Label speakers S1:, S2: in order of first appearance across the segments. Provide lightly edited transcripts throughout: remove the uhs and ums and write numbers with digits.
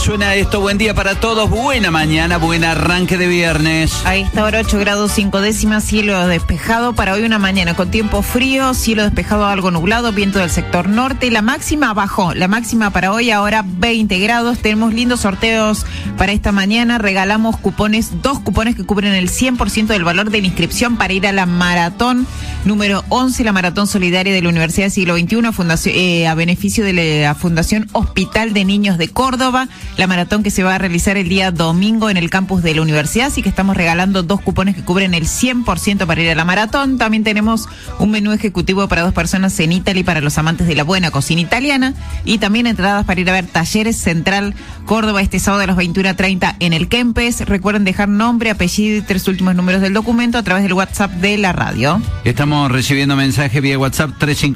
S1: suena esto. Buen día para todos, buena mañana, buen arranque de viernes.
S2: A esta hora 8 grados 5 décimas, cielo despejado. Para hoy una mañana con tiempo frío, cielo despejado algo nublado, viento del sector norte. La máxima bajó, la máxima para hoy ahora 20 grados. Tenemos lindos sorteos para esta mañana. Regalamos cupones, 2 cupones que cubren el 100% del valor de la inscripción para ir a la maratón número 11, la maratón solidaria de la Universidad del Siglo XXI, a beneficio de la Fundación Hospital de Niños de Córdoba. La maratón que se va a realizar el día domingo en el campus de la universidad, así que estamos regalando 2 cupones que cubren el 100% para ir a la maratón. También tenemos un menú ejecutivo para 2 personas en Italy para los amantes de la buena cocina italiana, y también entradas para ir a ver Talleres Central Córdoba este sábado a las 21:30 en el Kempes. Recuerden dejar nombre, apellido y 3 últimos números del documento a través del WhatsApp de la radio.
S1: Estamos recibiendo mensajes vía WhatsApp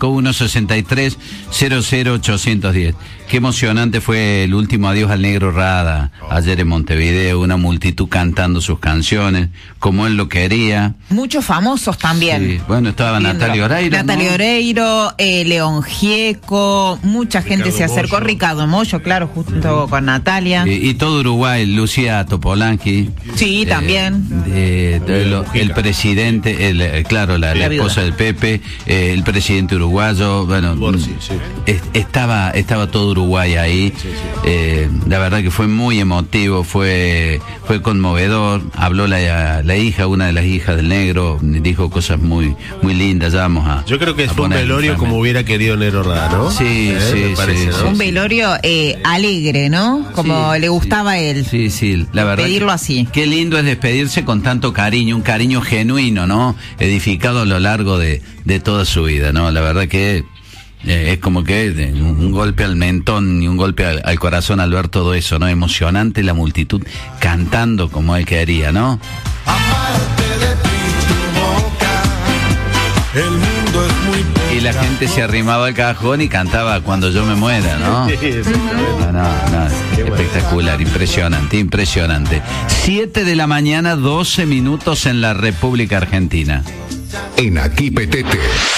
S1: 351-63-00810. Qué emocionante fue el último adiós al Negro Rada ayer en Montevideo, una multitud cantando sus canciones como él lo quería.
S2: Muchos famosos también.
S1: Sí, bueno, estaba Natalia Oreiro.
S2: Natalia Oreiro, León Gieco, mucha gente Ricardo se acercó. Mollo. Ricardo Mollo, claro, junto con Natalia.
S1: Y todo Uruguay, Lucía Topolanqui.
S2: Sí, también.
S1: El presidente, la esposa del Pepe, el presidente uruguayo, bueno, Borsi, sí. Estaba todo Uruguay ahí. Sí. La verdad que fue muy emotivo, fue conmovedor. Habló la hija, una de las hijas del Negro, dijo cosas muy lindas. Ya vamos a.
S3: Yo creo que fue un velorio como hubiera querido Negro Rada, ¿no?
S1: Sí, sí,
S3: parece,
S1: sí,
S3: ¿no?
S2: Un velorio alegre, ¿no? Como sí, le gustaba a él.
S1: Sí, la verdad.
S2: Pedirlo así.
S1: Qué lindo es despedirse con tanto cariño, un cariño genuino, ¿no? Edificado a lo largo de toda su vida, ¿no? La verdad que es como que un golpe al mentón y un golpe al corazón al ver todo eso, ¿no? Emocionante la multitud cantando como él quería, ¿no?
S4: Aparte de ti, tu boca, el mundo es muy poca.
S1: Y la gente se arrimaba al cajón y cantaba Cuando yo me muera, ¿no?
S3: Sí,
S1: No, espectacular, impresionante. 7 de la mañana, 12 minutos en la República Argentina.
S5: En Aquí Petete.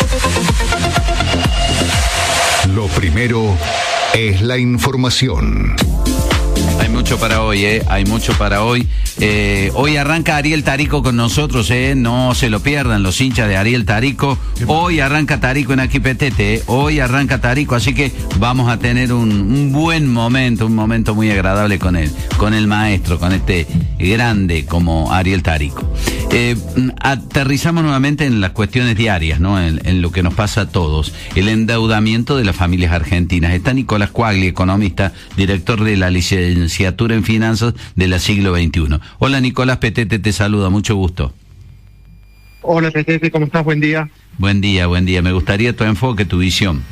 S5: Lo primero es la información.
S1: Hay mucho para hoy, hay mucho para hoy. Hoy arranca Ariel Tarico con nosotros, no se lo pierdan los hinchas de Ariel Tarico. Hoy arranca Tarico en Aquí Petete, hoy arranca Tarico, así que vamos a tener un buen momento, un momento muy agradable con el maestro, con este grande como Ariel Tarico. Aterrizamos nuevamente en las cuestiones diarias, ¿no? En lo que nos pasa a todos. El endeudamiento de las familias argentinas. Está Nicolás Quaglia, economista, director de la licenciatura en finanzas de la Siglo XXI. Hola Nicolás, Petete te saluda, mucho gusto.
S6: Hola Petete, ¿cómo estás? Buen día.
S1: Buen día. Me gustaría tu enfoque, tu visión.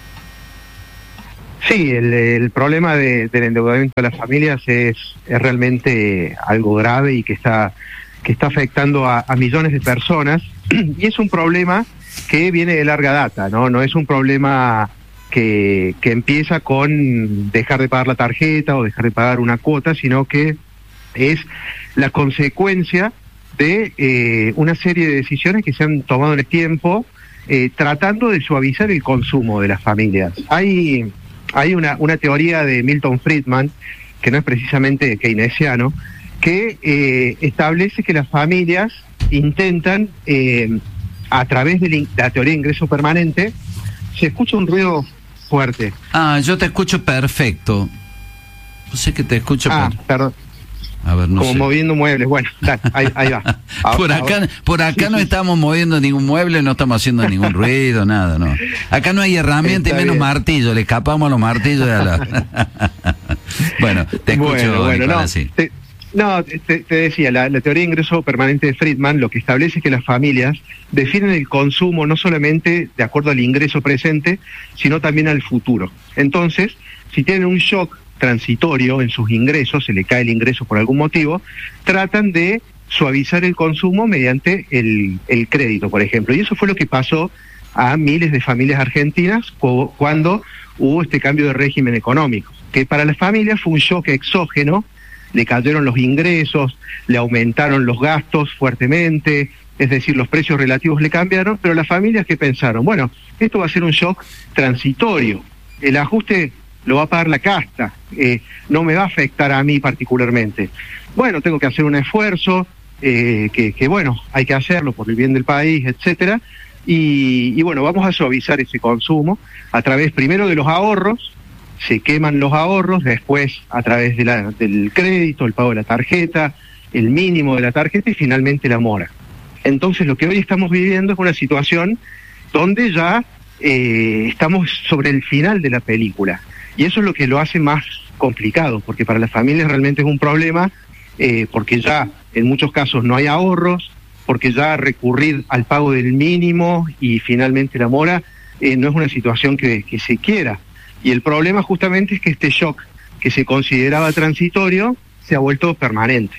S6: Sí, el problema del endeudamiento de las familias es realmente algo grave y que está afectando a millones de personas, y es un problema que viene de larga data, no es un problema que empieza con dejar de pagar la tarjeta o dejar de pagar una cuota, sino que es la consecuencia de una serie de decisiones que se han tomado en el tiempo, tratando de suavizar el consumo de las familias. Hay una teoría de Milton Friedman, que no es precisamente keynesiano, que establece que las familias intentan, a través de la teoría de ingreso permanente, se escucha un ruido fuerte.
S1: Yo te escucho perfecto. No sé que te escucho.
S6: Perdón.
S1: A ver, no
S6: como
S1: sé.
S6: Moviendo muebles, bueno, ahí va.
S1: Por acá
S6: sí,
S1: no estamos moviendo ningún mueble, no estamos haciendo ningún ruido, nada, no. Acá no hay herramienta y menos martillo, le escapamos a los martillos de Bueno, te escucho, Nicolás, sí.
S6: Te decía, la teoría de ingreso permanente de Friedman lo que establece es que las familias definen el consumo no solamente de acuerdo al ingreso presente, sino también al futuro. Entonces, si tienen un shock transitorio en sus ingresos, se le cae el ingreso por algún motivo, tratan de suavizar el consumo mediante el crédito, por ejemplo. Y eso fue lo que pasó a miles de familias argentinas cuando hubo este cambio de régimen económico, que para las familias fue un shock exógeno. Le cayeron los ingresos, le aumentaron los gastos fuertemente, es decir, los precios relativos le cambiaron, pero las familias que pensaron, bueno, esto va a ser un shock transitorio, el ajuste lo va a pagar la casta, no me va a afectar a mí particularmente. Bueno, tengo que hacer un esfuerzo, que bueno, hay que hacerlo por el bien del país, etcétera, y bueno, vamos a suavizar ese consumo a través primero de los ahorros. Se queman los ahorros, después a través del crédito, el pago de la tarjeta, el mínimo de la tarjeta y finalmente la mora. Entonces lo que hoy estamos viviendo es una situación donde ya estamos sobre el final de la película, y eso es lo que lo hace más complicado, porque para las familias realmente es un problema, porque ya en muchos casos no hay ahorros, porque ya recurrir al pago del mínimo y finalmente la mora no es una situación que se quiera. Y el problema justamente es que este shock que se consideraba transitorio se ha vuelto permanente.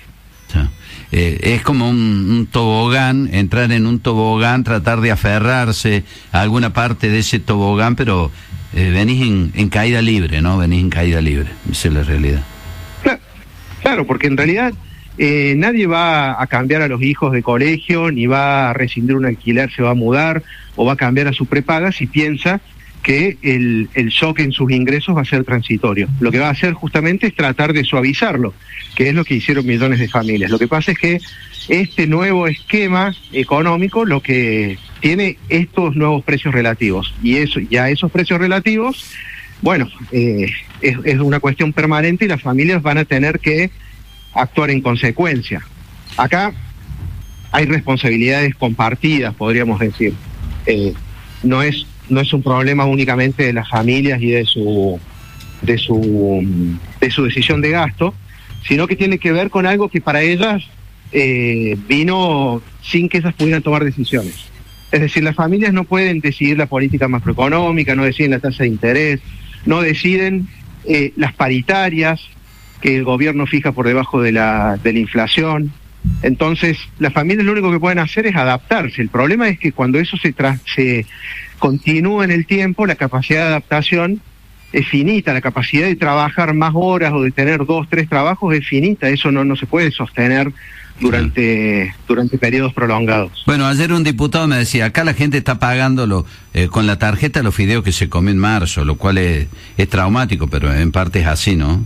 S1: Es como un tobogán, entrar en un tobogán, tratar de aferrarse a alguna parte de ese tobogán, pero venís en caída libre, ¿no? Venís en caída libre, esa es la realidad.
S6: Claro, porque en realidad nadie va a cambiar a los hijos de colegio, ni va a rescindir un alquiler, se va a mudar, o va a cambiar a su prepaga si piensa que el shock en sus ingresos va a ser transitorio. Lo que va a hacer justamente es tratar de suavizarlo, que es lo que hicieron millones de familias. Lo que pasa es que este nuevo esquema económico lo que tiene estos nuevos precios relativos, y a esos precios relativos, bueno, es una cuestión permanente y las familias van a tener que actuar en consecuencia. Acá hay responsabilidades compartidas, podríamos decir. No es un problema únicamente de las familias y de su decisión de gasto, sino que tiene que ver con algo que para ellas vino sin que ellas pudieran tomar decisiones. Es decir, las familias no pueden decidir la política macroeconómica, no deciden la tasa de interés, no deciden las paritarias que el gobierno fija por debajo de la inflación. Entonces, las familias lo único que pueden hacer es adaptarse. El problema es que cuando eso se continúa en el tiempo, la capacidad de adaptación es finita, la capacidad de trabajar más horas o de tener 2, 3 trabajos es finita. Eso no se puede sostener durante periodos prolongados.
S1: Bueno, ayer un diputado me decía, acá la gente está pagando con la tarjeta los fideos que se comió en marzo, lo cual es traumático, pero en parte es así, ¿no?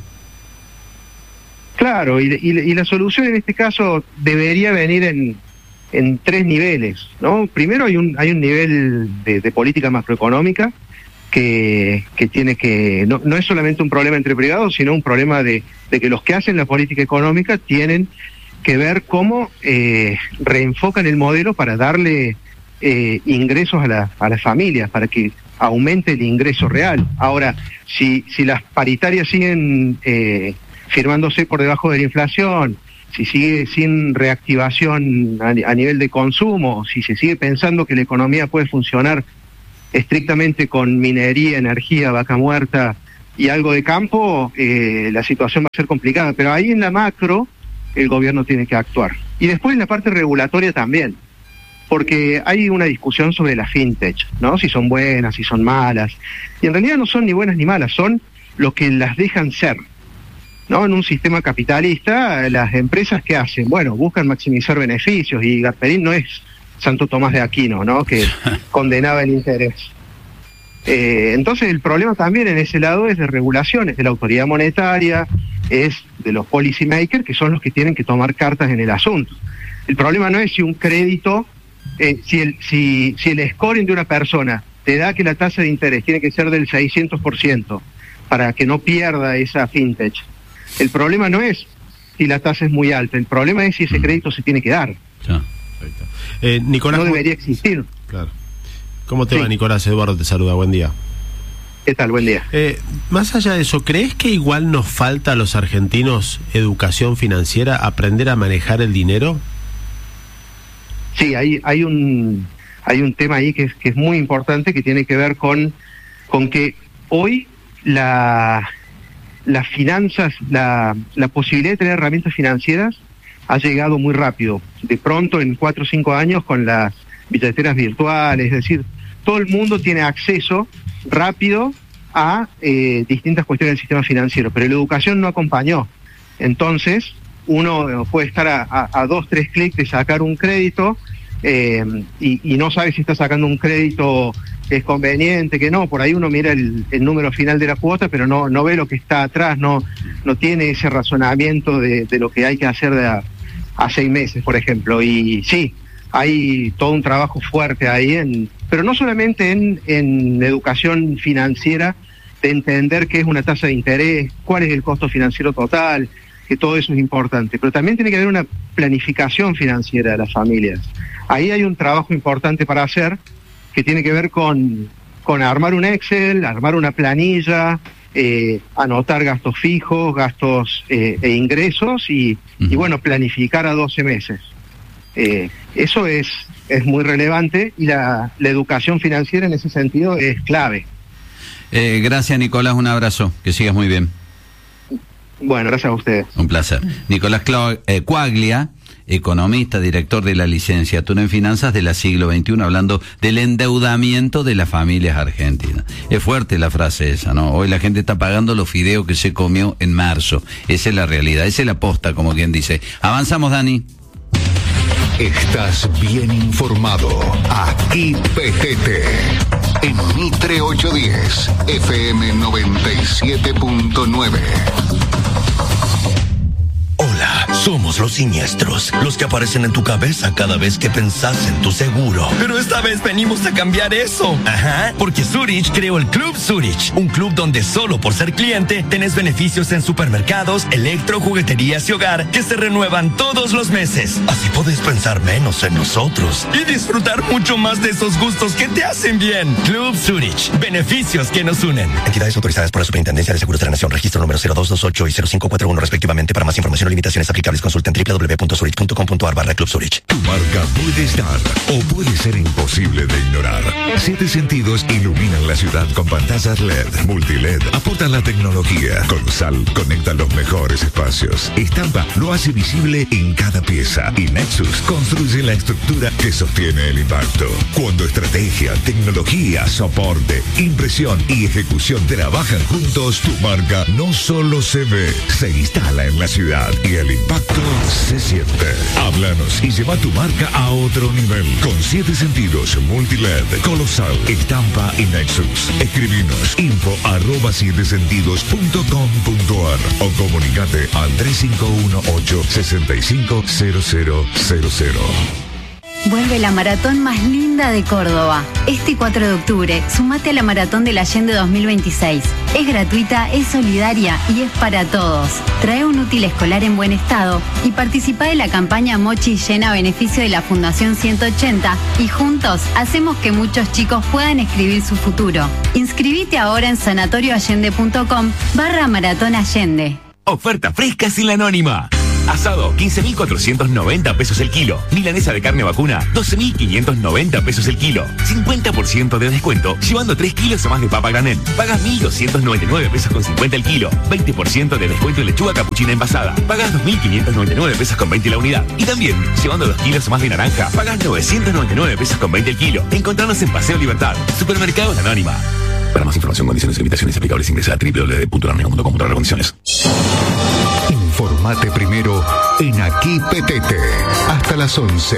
S6: Claro, y la solución en este caso debería venir en 3 niveles, ¿no? Primero hay un nivel de política macroeconómica que tiene que, no es solamente un problema entre privados, sino un problema de que los que hacen la política económica tienen que ver cómo reenfocan el modelo para darle ingresos a las familias, para que aumente el ingreso real. Ahora, si las paritarias siguen firmándose por debajo de la inflación, si sigue sin reactivación a nivel de consumo, si se sigue pensando que la economía puede funcionar estrictamente con minería, energía, vaca muerta y algo de campo, la situación va a ser complicada. Pero ahí en la macro el gobierno tiene que actuar. Y después en la parte regulatoria también, porque hay una discusión sobre las fintech, ¿no? Si son buenas, si son malas. Y en realidad no son ni buenas ni malas, son lo que las dejan ser, ¿no? En un sistema capitalista, las empresas ¿qué hacen? Bueno, buscan maximizar beneficios, y Gasperín no es Santo Tomás de Aquino, ¿no? Que condenaba el interés. Entonces el problema también en ese lado es de regulaciones, de la autoridad monetaria, es de los policy makers, que son los que tienen que tomar cartas en el asunto. El problema no es si un crédito, si el scoring de una persona te da que la tasa de interés tiene que ser del 600% para que no pierda esa fintech. El problema no es si la tasa es muy alta, el problema es si ese crédito se tiene que dar.
S3: Nicolás,
S6: no debería existir.
S3: Claro. ¿Cómo te va, Nicolás? Eduardo te saluda, buen día.
S6: ¿Qué tal? Buen día.
S3: Más allá de eso, ¿crees que igual nos falta a los argentinos educación financiera, aprender a manejar el dinero?
S6: Sí, hay un tema ahí que es muy importante, que tiene que ver con que hoy las finanzas, la posibilidad de tener herramientas financieras ha llegado muy rápido. De pronto, en 4 o 5 años, con las billeteras virtuales, es decir, todo el mundo tiene acceso rápido a distintas cuestiones del sistema financiero, pero la educación no acompañó. Entonces, uno puede estar a 2, 3 clics de sacar un crédito y no sabe si está sacando un crédito que es conveniente, que no, por ahí uno mira el número final de la cuota, pero no ve lo que está atrás, no tiene ese razonamiento de lo que hay que hacer a 6 meses, por ejemplo. Y sí, hay todo un trabajo fuerte ahí, pero no solamente en educación financiera, de entender qué es una tasa de interés, cuál es el costo financiero total, que todo eso es importante, pero también tiene que haber una planificación financiera de las familias. Ahí hay un trabajo importante para hacer, que tiene que ver con armar un Excel, armar una planilla, anotar gastos fijos, gastos e ingresos y bueno, planificar a 12 meses. Eso es muy relevante y la educación financiera en ese sentido es clave.
S1: Gracias, Nicolás, un abrazo, que sigas muy bien.
S6: Bueno, gracias a ustedes.
S1: Un placer. Nicolás Quaglia, economista, director de la licenciatura en finanzas de la siglo XXI, hablando del endeudamiento de las familias argentinas. Es fuerte la frase esa, ¿no? Hoy la gente está pagando los fideos que se comió en marzo. Esa es la realidad, esa es la posta, como quien dice. Avanzamos, Dani.
S5: Estás bien informado. Aquí PTT. En Mitre 810, FM 97.9.
S7: Hola, somos los siniestros, los que aparecen en tu cabeza cada vez que pensás en tu seguro. Pero esta vez venimos a cambiar eso. Ajá, porque Zurich creó el Club Zurich, un club donde solo por ser cliente tenés beneficios en supermercados, electro, jugueterías y hogar que se renuevan todos los meses. Así podés pensar menos en nosotros y disfrutar mucho más de esos gustos que te hacen bien. Club Zurich, beneficios que nos unen. Entidades autorizadas por la Superintendencia de Seguros de la Nación, registro número 0228 y 0541 respectivamente. Para más información o limitaciones aplicables, consulta en www.zurich.com.ar/Club Zurich.
S8: Tu marca puede estar o puede ser imposible de ignorar. 7 Sentidos iluminan la ciudad con pantallas LED, multiled, aportan la tecnología. Colosal conecta los mejores espacios. Estampa lo hace visible en cada pieza. Y Nexus construye la estructura que sostiene el impacto. Cuando estrategia, tecnología, soporte, impresión y ejecución trabajan juntos, tu marca no solo se ve, se instala en la ciudad y el impacto se siente. Háblanos y lleva tu marca a otro nivel. Con 7 Sentidos, multiled, Colosal, estampa y Nexus. Escribinos info@7sentidos.com.ar o comunicate al 3518-650000.
S9: Vuelve la maratón más linda de Córdoba. Este 4 de octubre, sumate a la Maratón del Allende 2026. Es gratuita, es solidaria y es para todos. Trae un útil escolar en buen estado y participa de la campaña Mochi Llena a beneficio de la Fundación 180 y juntos hacemos que muchos chicos puedan escribir su futuro. Inscribite ahora en sanatorioallende.com/Maratón Allende.
S10: Oferta fresca sin la anónima. Asado, 15.490 pesos el kilo. Milanesa de carne vacuna, 12.590 pesos el kilo. 50% de descuento, llevando 3 kilos o más de papa granel. Pagas 1.299 pesos con 50 el kilo. 20% de descuento en lechuga capuchina envasada. Pagas 2.599 pesos con 20 la unidad. Y también, llevando 2 kilos o más de naranja, pagas 999 pesos con 20 el kilo. Encontrarnos en Paseo Libertad. Supermercados La Anónima. Para más información, condiciones y limitaciones aplicables, ingresa a www.lananima.com/condiciones.
S5: Informate primero en Aquí PTT. Hasta las 11.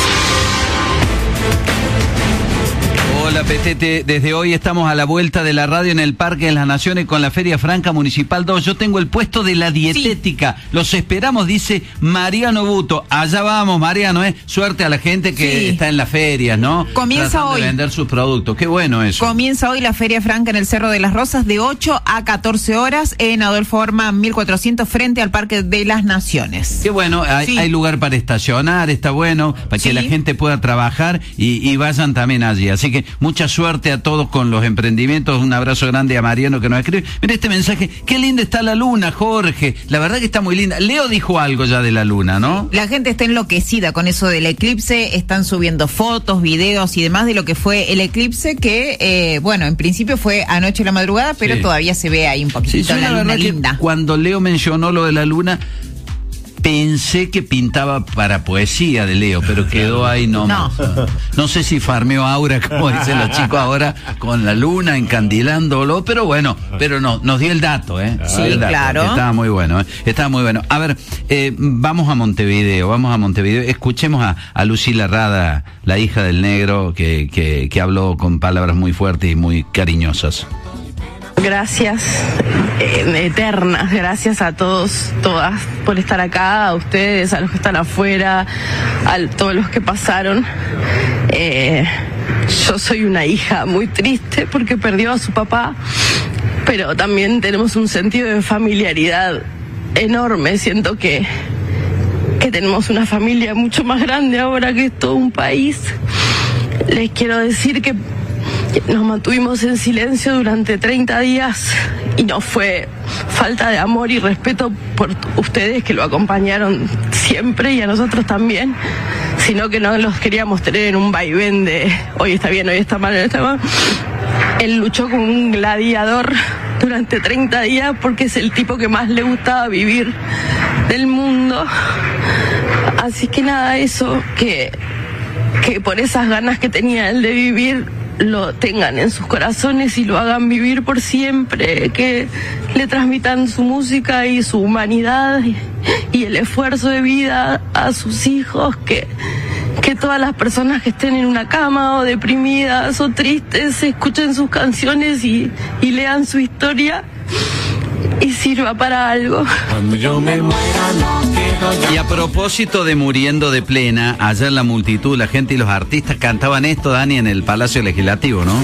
S1: Hola, Petete. Desde hoy estamos a la vuelta de la radio en el Parque de las Naciones con la Feria Franca Municipal 2. Yo tengo el puesto de la dietética. Sí. Los esperamos, dice Mariano Buto. Allá vamos, Mariano, Suerte a la gente que está en las ferias, ¿no?
S2: Comienza
S1: tratando
S2: hoy.
S1: de vender sus productos. Qué bueno eso.
S2: Comienza hoy la Feria Franca en el Cerro de las Rosas de 8 a 14 horas en Adolfo Orman 1400 frente al Parque de las Naciones.
S1: Qué bueno, hay lugar para estacionar, está bueno, para que la gente pueda trabajar y vayan también allí. Así que mucha suerte a todos con los emprendimientos. Un abrazo grande a Mariano que nos escribe. Mira este mensaje. Qué linda está la luna, Jorge. La verdad que está muy linda. Leo dijo algo ya de la luna, ¿no?
S2: La gente está enloquecida con eso del eclipse. Están subiendo fotos, videos y demás de lo que fue el eclipse que, bueno, en principio fue anoche a la madrugada, pero todavía se ve ahí un poquitito la luna linda.
S1: Cuando Leo mencionó lo de la luna, pensé que pintaba para poesía de Leo, pero quedó ahí nomás. No sé si farmeó aura, como dicen los chicos ahora, con la luna encandilándolo, pero bueno, pero no, nos dio el dato, ¿eh?
S2: Sí,
S1: el dato,
S2: claro.
S1: Estaba muy bueno, ¿eh? Estaba muy bueno. A ver, vamos a Montevideo. Escuchemos a Lucila Rada, la hija del negro, que habló con palabras muy fuertes y muy cariñosas.
S11: Gracias, eternas, gracias a todos, todas, por estar acá, a ustedes, a los que están afuera, a todos los que pasaron. Yo soy una hija muy triste porque perdió a su papá, pero también tenemos un sentido de familiaridad enorme. Siento que tenemos una familia mucho más grande ahora que es todo un país. Les quiero decir que nos mantuvimos en silencio durante 30 días y no fue falta de amor y respeto por ustedes que lo acompañaron siempre y a nosotros también, sino que no los queríamos tener en un vaivén de hoy está bien, hoy está mal, hoy está mal. Él luchó como un gladiador durante 30 días porque es el tipo que más le gustaba vivir del mundo. Así que nada, eso, que por esas ganas que tenía él de vivir, lo tengan en sus corazones y lo hagan vivir por siempre, que le transmitan su música y su humanidad y el esfuerzo de vida a sus hijos, que todas las personas que estén en una cama o deprimidas o tristes escuchen sus canciones y lean su historia y sirva para algo.
S4: Cuando yo me muera no quiero
S1: Y a propósito de Muriendo de Plena, ayer la multitud, la gente y los artistas cantaban esto, Dani, en el Palacio Legislativo, ¿no?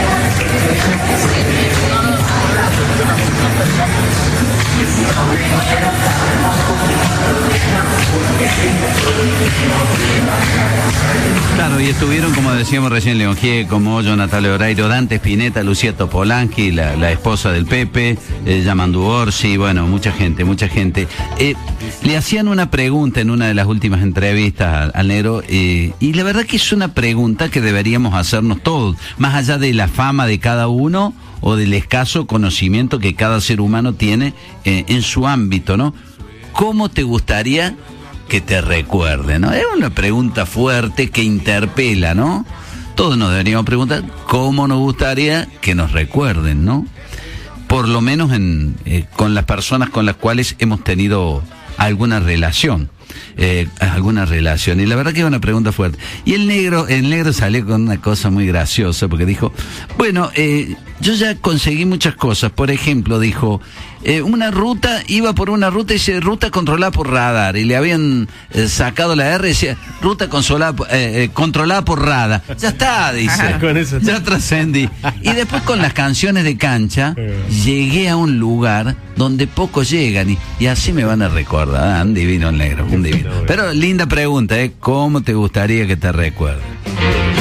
S1: Claro, y estuvieron, como decíamos recién, León Gieco, Moyo, Natalia Oreiro, Dante Spinetta, Lucía Topolanqui, la esposa del Pepe, Yamandu Orsi, bueno, mucha gente. Le hacían una pregunta en una de las últimas entrevistas al negro, y la verdad que es una pregunta que deberíamos hacernos todos, más allá de la fama de cada uno o del escaso conocimiento que cada ser humano tiene en su ámbito, ¿no? ¿Cómo te gustaría que te recuerden, ¿no? Es una pregunta fuerte que interpela, ¿no? Todos nos deberíamos preguntar cómo nos gustaría que nos recuerden, ¿no? Por lo menos con las personas con las cuales hemos tenido alguna relación. Y la verdad que es una pregunta fuerte. Y el negro salió con una cosa muy graciosa, porque dijo, bueno, yo ya conseguí muchas cosas. Por ejemplo, dijo, iba por una ruta y dice, ruta controlada por radar, y le habían sacado la R y decía, ruta controlada por radar. Ya está, dice, ya trascendí. Y después con las canciones de cancha, llegué a un lugar donde pocos llegan, y así me van a recordar. Un divino el negro, un divino. Pero linda pregunta, ¿cómo te gustaría que te recuerden?